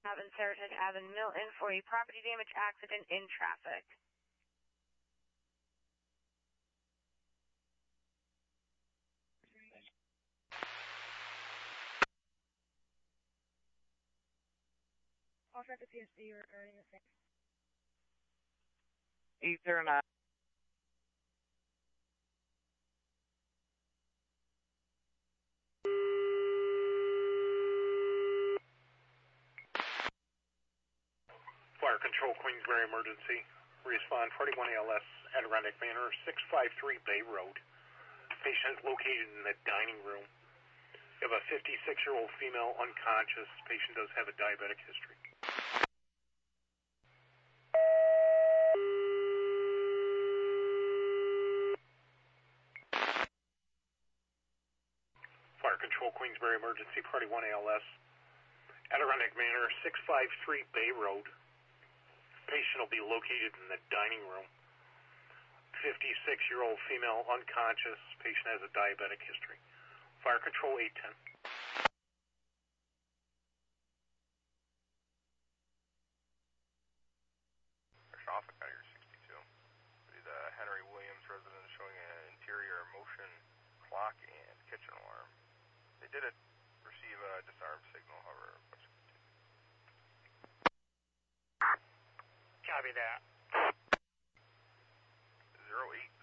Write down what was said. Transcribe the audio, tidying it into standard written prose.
Avon Saratoga Avon Milton for a property damage accident in traffic. Also at the PSD regarding the same. 809. Fire Control, Queensbury Emergency. Respond 41 ALS, Adirondack Manor, 653 Bay Road. Patient is located in the dining room. You have a 56-year-old female unconscious. Patient does have a diabetic history. Fire Control, Queensbury Emergency, Party 1 ALS. Adirondack Manor, 653 Bay Road. Patient will be located in the dining room. 56-year-old female unconscious. Patient has a diabetic history. Fire Control 810. Traffic out here 62. The Henry Williams residence showing an interior motion clock and kitchen alarm. They did receive a disarm signal, however. Copy that. 08